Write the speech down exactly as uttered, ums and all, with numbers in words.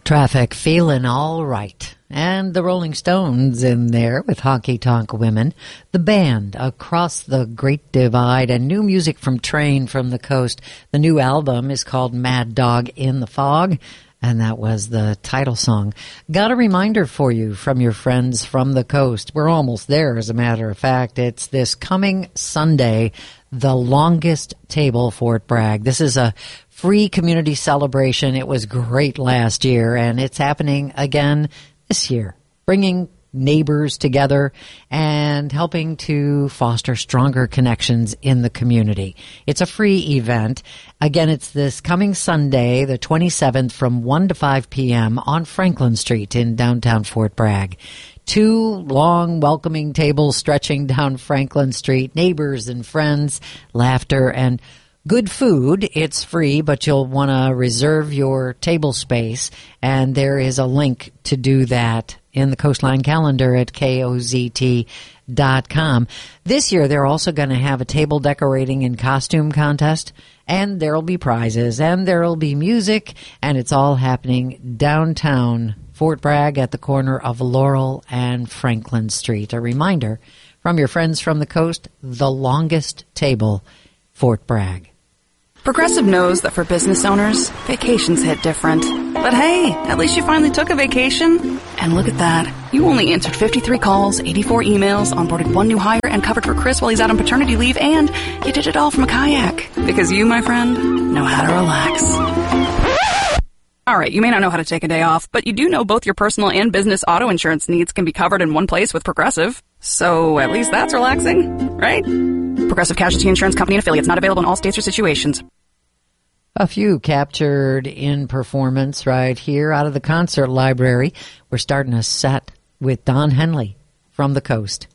Traffic feeling all right. And the Rolling Stones in there with Honky Tonk Women. The band Across the Great Divide, and new music from Train from the Coast. The new album is called Mad Dog in the Fog, and that was the title song. Got a reminder for you from your friends from the coast. We're almost there, as a matter of fact. It's this coming Sunday, the longest table Fort Bragg. This is a free community celebration. It was great last year, and it's happening again this year, bringing neighbors together and helping to foster stronger connections in the community. It's a free event. Again, it's this coming Sunday, the twenty-seventh, from one to five p.m. on Franklin Street in downtown Fort Bragg. Two long, welcoming tables stretching down Franklin Street, neighbors and friends, laughter, and good food. It's free, but you'll want to reserve your table space, and there is a link to do that in the Coastline calendar at K O Z T dot com. This year, they're also going to have a table decorating and costume contest, and there'll be prizes, and there'll be music, and it's all happening downtown Fort Bragg at the corner of Laurel and Franklin Street. A reminder from your friends from the coast, the longest table, Fort Bragg. Progressive knows that for business owners, vacations hit different. But hey, at least you finally took a vacation. And look at that. You only answered fifty-three calls, eighty-four emails, onboarded one new hire, and covered for Chris while he's out on paternity leave, and you did it all from a kayak. Because you, my friend, know how to relax. All right, you may not know how to take a day off, but you do know both your personal and business auto insurance needs can be covered in one place with Progressive. So at least that's relaxing, right? Progressive Casualty Insurance Company and affiliates, not available in all states or situations. A few captured in performance right here out of the concert library. We're starting a set with Don Henley from the coast.